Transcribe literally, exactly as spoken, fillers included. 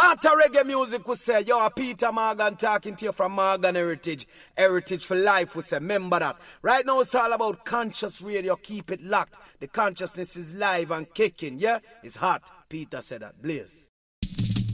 Heart of reggae music, we say. Yo, Peter Morgan talking to you from Morgan Heritage. Heritage for life, we say. Remember that. Right now, it's all about conscious radio. Keep it locked. The consciousness is live and kicking, yeah? It's hot. Peter said that. Blaze.